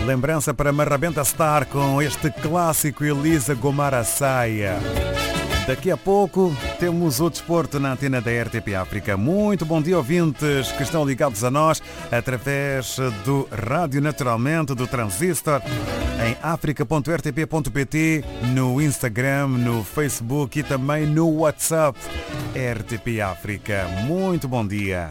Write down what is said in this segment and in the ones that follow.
Lembrança para Marrabenta Star com este clássico Elisa Gomara Saia. Daqui a pouco temos o desporto na antena da RTP África. Muito bom dia, ouvintes que estão ligados a nós através do rádio, naturalmente, do Transistor, em africa.rtp.pt, no Instagram, no Facebook e também no WhatsApp RTP África. Muito bom dia.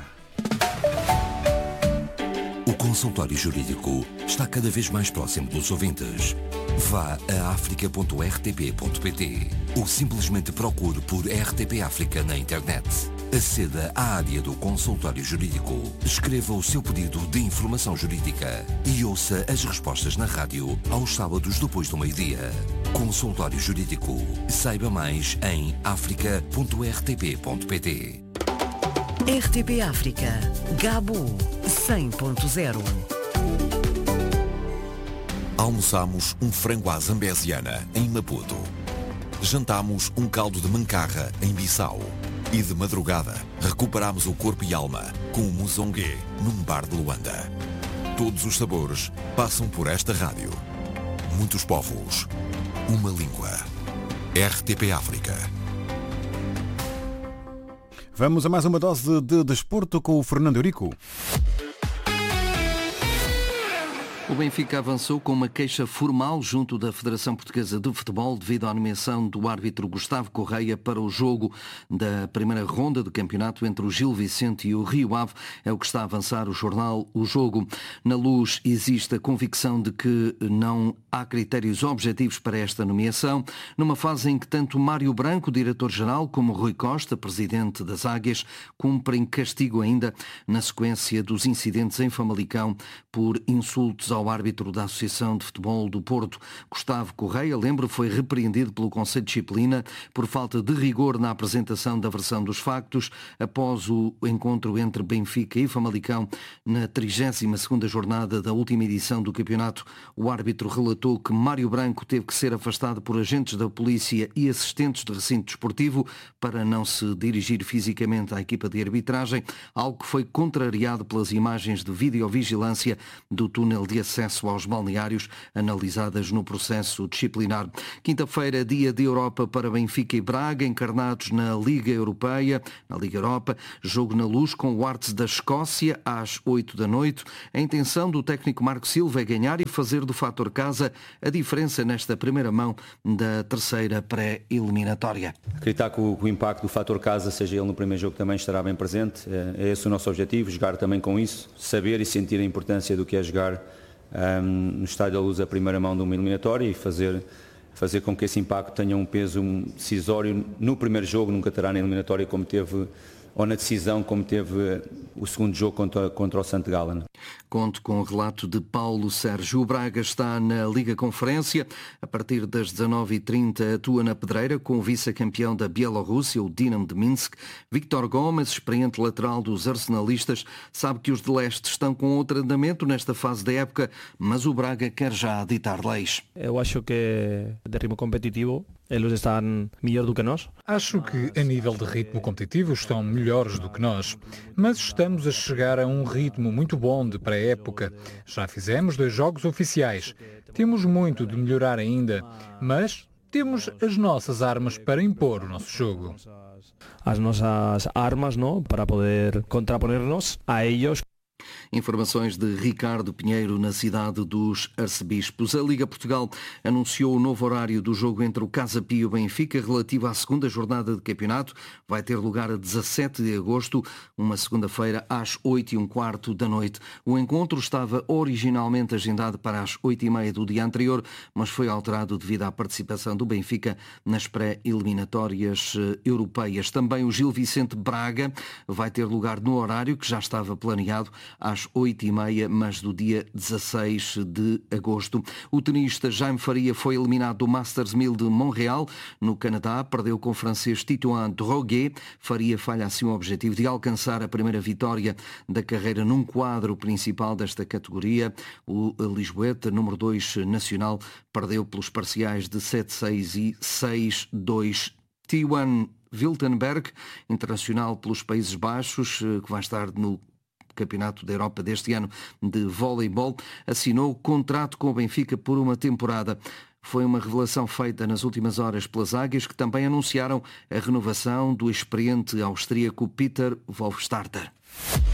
O consultório jurídico está cada vez mais próximo dos ouvintes. Vá a africa.rtp.pt ou simplesmente procure por RTP África na internet. Aceda à área do consultório jurídico, escreva o seu pedido de informação jurídica e ouça as respostas na rádio aos sábados depois do meio-dia. Consultório jurídico. Saiba mais em africa.rtp.pt. RTP África, Gabo 100.0. Almoçámos um frango à zambesiana em Maputo. Jantámos um caldo de mancarra em Bissau. E de madrugada recuperámos o corpo e alma com o muzongue num bar de Luanda. Todos os sabores passam por esta rádio. Muitos povos, uma língua. RTP África. Vamos a mais uma dose de desporto com o Fernando Eurico. O Benfica avançou com uma queixa formal junto da Federação Portuguesa de Futebol devido à nomeação do árbitro Gustavo Correia para o jogo da primeira ronda do campeonato entre o Gil Vicente e o Rio Ave. É o que está a avançar o jornal O Jogo. Na Luz existe a convicção de que não há critérios objetivos para esta nomeação, numa fase em que tanto Mário Branco, diretor-geral, como Rui Costa, presidente das Águias, cumprem castigo ainda na sequência dos incidentes em Famalicão por insultos ao árbitro da Associação de Futebol do Porto. Gustavo Correia, lembro, foi repreendido pelo Conselho de Disciplina por falta de rigor na apresentação da versão dos factos após o encontro entre Benfica e Famalicão na 32ª jornada da última edição do campeonato. O árbitro relatou que Mário Branco teve que ser afastado por agentes da polícia e assistentes de recinto desportivo para não se dirigir fisicamente à equipa de arbitragem, algo que foi contrariado pelas imagens de videovigilância do túnel de acesso aos balneários analisadas no processo disciplinar. Quinta-feira, dia de Europa para Benfica e Braga, encarnados na Liga Europeia, na Liga Europa, jogo na Luz com o Arts da Escócia às 8 da noite. A intenção do técnico Marco Silva é ganhar e fazer do fator casa a diferença nesta primeira mão da terceira pré-eliminatória. Acreditar que o impacto do fator casa, seja ele no primeiro jogo, também estará bem presente. É esse o nosso objetivo, jogar também com isso, saber e sentir a importância do que é jogar no Estádio da Luz a primeira mão de uma eliminatória e fazer com que esse impacto tenha um peso decisório no primeiro jogo, nunca terá na eliminatória como teve, ou na decisão como teve o segundo jogo contra o St. Gallen. Conto com o relato de Paulo Sérgio. O Braga está na Liga Conferência. A partir das 19h30 atua na pedreira com o vice-campeão da Bielorrússia, o Dinamo de Minsk. Victor Gomes, experiente lateral dos arsenalistas, sabe que os de leste estão com outro andamento nesta fase da época, mas o Braga quer já ditar leis. Eu acho que de ritmo competitivo eles estão melhor do que nós. Acho que a nível de ritmo competitivo estão melhores do que nós, mas estamos a chegar a um ritmo muito bom de pré-época. Já fizemos 2 jogos oficiais. Temos muito de melhorar ainda, mas temos as nossas armas para impor o nosso jogo. As nossas armas, não, para poder contraponer-nos a eles. Informações de Ricardo Pinheiro na cidade dos Arcebispos. A Liga Portugal anunciou o novo horário do jogo entre o Casa Pia e o Benfica relativo à segunda jornada de campeonato. Vai ter lugar a 17 de agosto, uma segunda-feira, às 8h15 da noite. O encontro estava originalmente agendado para as 8h30 do dia anterior, mas foi alterado devido à participação do Benfica nas pré-eliminatórias europeias. Também o Gil Vicente Braga vai ter lugar no horário que já estava planeado, às 8h30, mas do dia 16 de agosto. O tenista Jaime Faria foi eliminado do Masters 1000 de Montreal, no Canadá. Perdeu com o francês Titouan Droguet. Faria falha assim o objetivo de alcançar a primeira vitória da carreira num quadro principal desta categoria. O lisboeta, número 2 nacional, perdeu pelos parciais de 7-6 e 6-2. Twan Wiltenberg, internacional pelos Países Baixos, que vai estar no Campeonato da Europa deste ano de voleibol, assinou contrato com o Benfica por uma temporada. Foi uma revelação feita nas últimas horas pelas Águias, que também anunciaram a renovação do experiente austríaco Peter Wolfstarter.